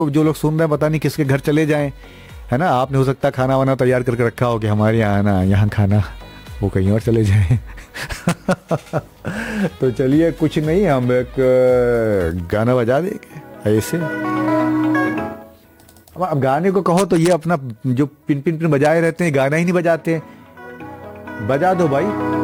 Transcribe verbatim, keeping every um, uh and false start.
जो लोग सुन रहे हैं पता नहीं किसके घर चले जाएं, है ना। आपने हो सकता है खाना वाना तैयार करके रखा हो कि हमारे यहाँ आना, यहाँ खाना, वो कहीं और चले जाएं। तो चलिए कुछ नहीं, हम एक गाना बजा देंगे ऐसे। अब गाने को कहो तो ये अपना जो पिन पिन पिन बजाए रहते हैं, गाना ही नहीं बजाते। बजा दो भाई।